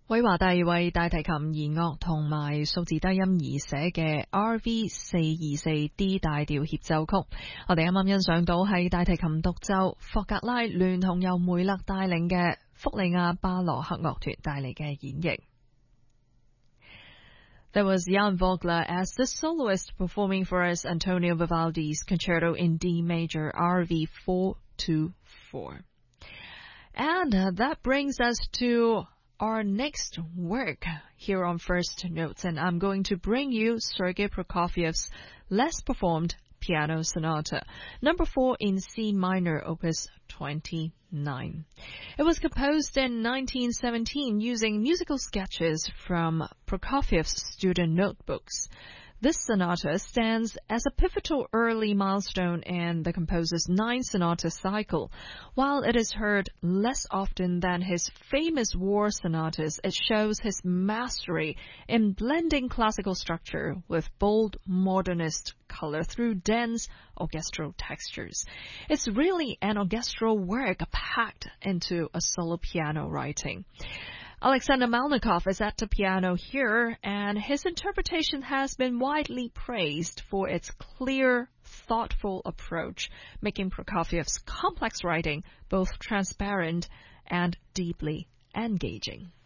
韋華第為大提琴弦樂同埋數字低音而寫嘅 RV424D 大調協奏曲，我哋啱啱欣賞到係大提琴獨奏，霍格拉聯同由梅勒帶領嘅福利亞巴羅克樂團帶嚟嘅演繹。There was Jan Vogler as the soloist performing for us Antonio Vivaldi's Concerto in D Major RV424. And that brings us to our next work here on First Notes, and I'm going to bring you Sergei Prokofiev's less performed Piano Sonata, number 4 in C minor, opus 29. It was composed in 1917 using musical sketches from Prokofiev's student notebooks. This sonata stands as a pivotal early milestone in the composer's 9-sonata cycle. While it is heard less often than his famous war sonatas, it shows his mastery in blending classical structure with bold modernist color through dense orchestral textures. It's really an orchestral work packed into a solo piano writing. Alexander Melnikov is at the piano here, and his interpretation has been widely praised for its clear, thoughtful approach, making Prokofiev's complex writing both transparent and deeply engaging.